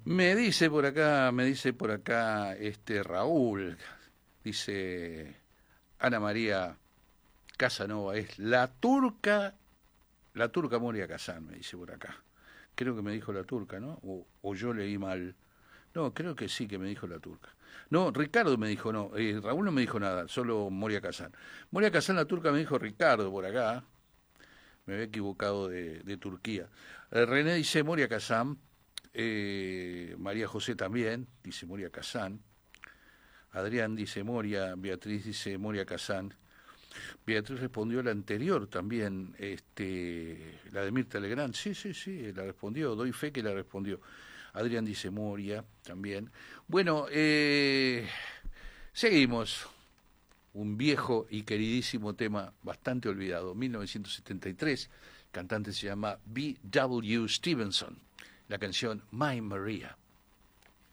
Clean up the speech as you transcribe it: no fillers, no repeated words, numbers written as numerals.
Me dice por acá, Raúl, dice Ana María Casanova, es la turca Moria Kazan, me dice por acá. Creo que me dijo la turca, ¿no? O yo leí mal. No, creo que sí que me dijo la turca. No, Ricardo me dijo, no, Raúl no me dijo nada, solo Moria Kazan. Moria Kazan, la turca, me dijo Ricardo por acá. Me había equivocado de Turquía. René dice Moria Kazan. María José también, dice Moria Kazan. Adrián dice Moria. Beatriz dice Moria Kazan. Beatriz respondió la anterior también, la de Mirta Legrand. Sí, la respondió, doy fe que la respondió. Adrián dice Moria también. Bueno, seguimos. Un viejo y queridísimo tema bastante olvidado, 1973. El cantante se llama B.W. Stevenson. La canción My Maria.